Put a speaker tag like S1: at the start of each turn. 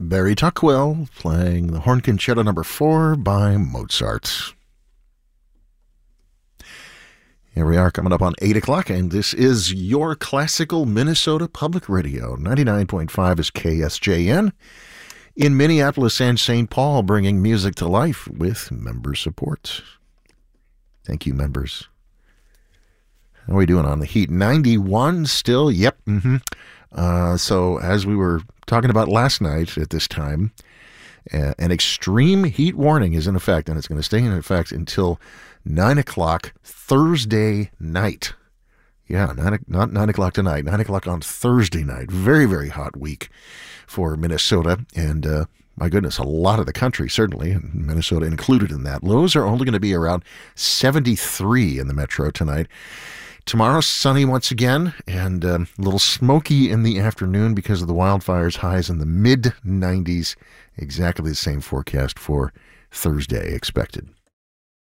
S1: Barry Tuckwell playing the Horn Concerto No. 4 by Mozart. Here we are coming up on 8 o'clock, and this is your classical Minnesota Public Radio. 99.5 is KSJN in Minneapolis and St. Paul, bringing music to life with member support. Thank you, members. How are we doing on the heat? 91 still? Yep. So as we were talking about last night at this time, an extreme heat warning is in effect, and it's going to stay in effect until 9 o'clock Thursday night. Yeah, not 9 o'clock tonight, 9 o'clock on Thursday night. Very, very hot week for Minnesota, and my goodness, a lot of the country, certainly, and Minnesota included in that. Lows are only going to be around 73 in the metro tonight. Tomorrow, sunny once again, and a little smoky in the afternoon because of the wildfires. Highs in the mid-90s. Exactly the same forecast for Thursday expected.